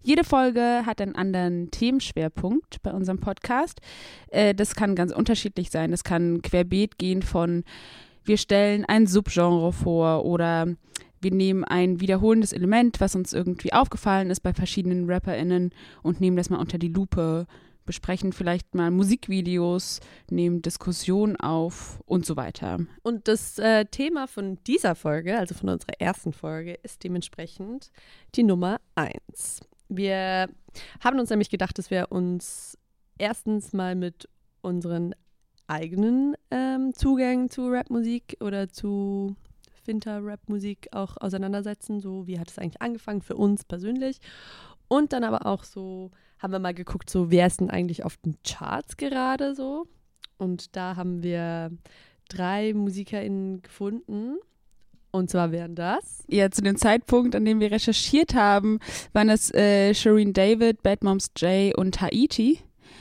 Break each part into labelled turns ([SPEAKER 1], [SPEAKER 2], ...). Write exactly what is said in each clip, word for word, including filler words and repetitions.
[SPEAKER 1] Jede Folge hat einen anderen Themenschwerpunkt bei unserem Podcast. Äh, das kann ganz unterschiedlich sein. Das kann querbeet gehen von, wir stellen ein Subgenre vor oder wir nehmen ein wiederholendes Element, was uns irgendwie aufgefallen ist bei verschiedenen RapperInnen und nehmen das mal unter die Lupe, besprechen vielleicht mal Musikvideos, nehmen Diskussionen auf und so weiter.
[SPEAKER 2] Und das äh, Thema von dieser Folge, also von unserer ersten Folge, ist dementsprechend die Nummer eins. Wir haben uns nämlich gedacht, dass wir uns erstens mal mit unseren eigenen ähm, Zugängen zu Rapmusik oder zu Winter-Rap-Musik auch auseinandersetzen. So, wie hat es eigentlich angefangen für uns persönlich? Und dann aber auch so, haben wir mal geguckt, so, wer ist denn eigentlich auf den Charts gerade so? Und da haben wir drei MusikerInnen gefunden. Und zwar wären das?
[SPEAKER 1] Ja, zu dem Zeitpunkt, an dem wir recherchiert haben, waren es äh, Shireen David, Bad Moms J und Haiti.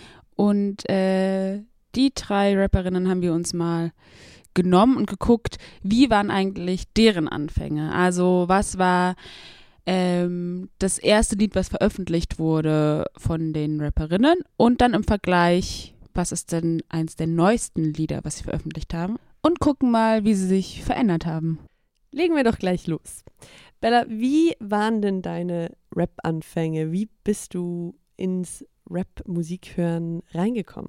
[SPEAKER 1] Und äh, die drei Rapperinnen haben wir uns mal genommen und geguckt, wie waren eigentlich deren Anfänge. Also was war ähm, das erste Lied, was veröffentlicht wurde von den Rapperinnen und dann im Vergleich, was ist denn eins der neuesten Lieder, was sie veröffentlicht haben und gucken mal, wie sie sich verändert haben.
[SPEAKER 2] Legen wir doch gleich los. Bella, wie waren denn deine Rap-Anfänge? Wie bist du ins Rap-Musikhören reingekommen?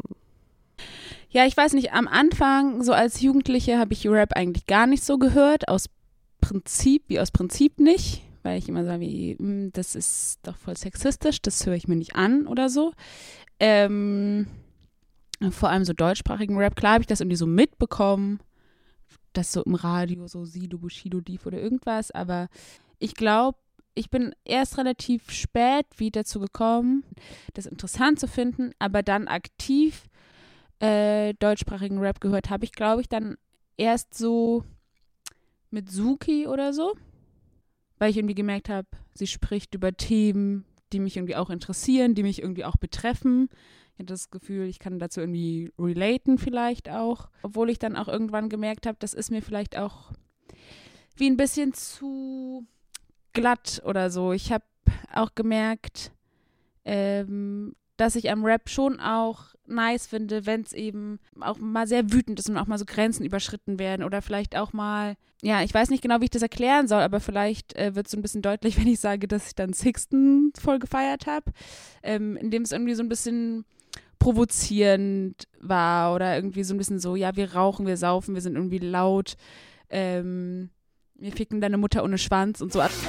[SPEAKER 1] Ja, ich weiß nicht, am Anfang, so als Jugendliche, habe ich Rap eigentlich gar nicht so gehört, aus Prinzip, wie aus Prinzip nicht, weil ich immer sage, wie, das ist doch voll sexistisch, das höre ich mir nicht an oder so. Ähm, vor allem so deutschsprachigen Rap, klar habe ich das irgendwie so mitbekommen, das so im Radio, so Sido, Bushido, Dief oder irgendwas, aber ich glaube, ich bin erst relativ spät wieder dazu gekommen, das interessant zu finden, aber dann aktiv Äh, deutschsprachigen Rap gehört habe ich, glaube ich, dann erst so mit Suki oder so, weil ich irgendwie gemerkt habe, sie spricht über Themen, die mich irgendwie auch interessieren, die mich irgendwie auch betreffen. Ich hatte das Gefühl, ich kann dazu irgendwie relaten vielleicht auch, obwohl ich dann auch irgendwann gemerkt habe, das ist mir vielleicht auch wie ein bisschen zu glatt oder so. Ich habe auch gemerkt, ähm, dass ich am Rap schon auch nice finde, wenn es eben auch mal sehr wütend ist und auch mal so Grenzen überschritten werden oder vielleicht auch mal, ja, ich weiß nicht genau, wie ich das erklären soll, aber vielleicht äh, wird es so ein bisschen deutlich, wenn ich sage, dass ich dann Sixten voll gefeiert habe, ähm, indem es irgendwie so ein bisschen provozierend war oder irgendwie so ein bisschen so, ja, wir rauchen, wir saufen, wir sind irgendwie laut, ähm, wir ficken deine Mutter ohne Schwanz und so.